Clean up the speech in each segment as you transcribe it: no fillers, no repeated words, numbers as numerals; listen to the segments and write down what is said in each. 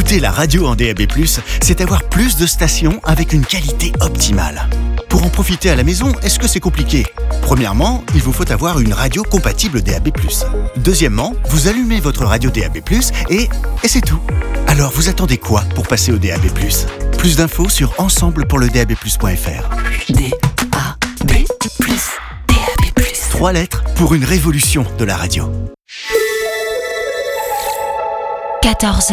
Écouter la radio en DAB+, c'est avoir plus de stations avec une qualité optimale. Pour en profiter à la maison, est-ce que c'est compliqué ? Premièrement, il vous faut avoir une radio compatible DAB+. Deuxièmement, vous allumez votre radio DAB+, et c'est tout. Alors vous attendez quoi pour passer au DAB+? Plus d'infos sur ensemblepourledab+.fr. DAB+, DAB+. 3 lettres pour une révolution de la radio. 14h.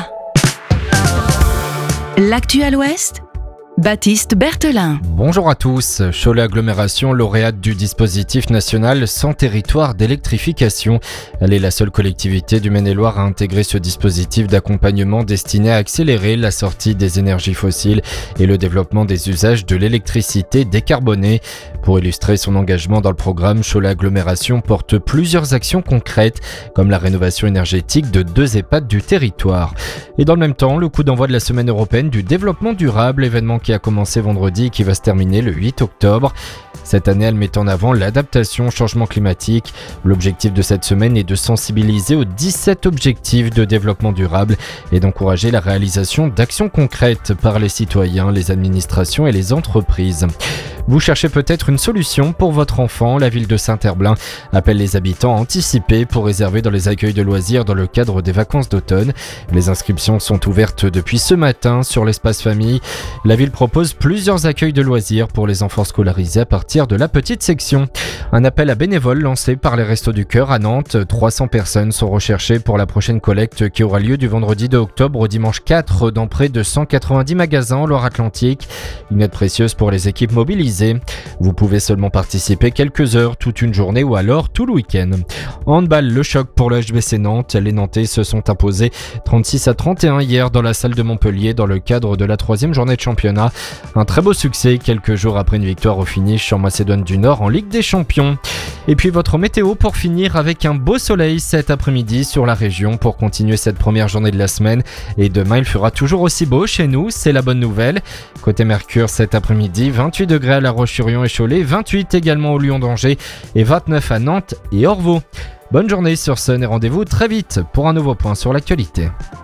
L'actu à l'Ouest, Baptiste Berthelin. Bonjour à tous. Cholet Agglomération, lauréate du dispositif national sans territoire d'électrification. Elle est la seule collectivité du Maine-et-Loire à intégrer ce dispositif d'accompagnement destiné à accélérer la sortie des énergies fossiles et le développement des usages de l'électricité décarbonée. Pour illustrer son engagement dans le programme, Cholet Agglomération porte plusieurs actions concrètes, comme la rénovation énergétique de 2 EHPAD du territoire. Et dans le même temps, le coup d'envoi de la Semaine européenne du développement durable, événement qui a commencé vendredi et qui va se terminer le 8 octobre. Cette année, elle met en avant l'adaptation au changement climatique. L'objectif de cette semaine est de sensibiliser aux 17 objectifs de développement durable et d'encourager la réalisation d'actions concrètes par les citoyens, les administrations et les entreprises. Vous cherchez peut-être une solution pour votre enfant. La ville de Saint-Herblain appelle les habitants à anticiper pour réserver dans les accueils de loisirs dans le cadre des vacances d'automne. Les inscriptions sont ouvertes depuis ce matin sur l'espace famille. La ville propose plusieurs accueils de loisirs pour les enfants scolarisés à partir de la petite section. Un appel à bénévoles lancé par les Restos du Cœur à Nantes. 300 personnes sont recherchées pour la prochaine collecte qui aura lieu du vendredi 2 octobre au dimanche 4 dans près de 190 magasins en Loire-Atlantique. Une aide précieuse pour les équipes mobilisées. Vous pouvez seulement participer quelques heures, toute une journée ou alors tout le week-end. En handball, le choc pour le HBC Nantes. Les Nantais se sont imposés 36-31 hier dans la salle de Montpellier dans le cadre de la 3e journée de championnat. Un très beau succès quelques jours après une victoire au finish en Macédoine du Nord en Ligue des Champions. Et puis votre météo pour finir avec un beau soleil cet après-midi sur la région pour continuer cette première journée de la semaine. Et demain, il fera toujours aussi beau chez nous, c'est la bonne nouvelle. Côté Mercure cet après-midi, 28 degrés à La Roche-sur-Yon et Cholet, 28 également au Lyon d'Angers et 29 à Nantes et Orvaux. Bonne journée sur Sun et rendez-vous très vite pour un nouveau point sur l'actualité.